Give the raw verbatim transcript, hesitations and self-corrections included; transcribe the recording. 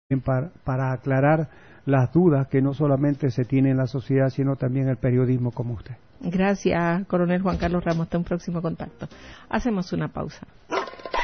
para, para aclarar las dudas que no solamente se tienen en la sociedad, sino también el periodismo como usted. Gracias, coronel Juan Carlos Ramos. Hasta un próximo contacto. Hacemos una pausa.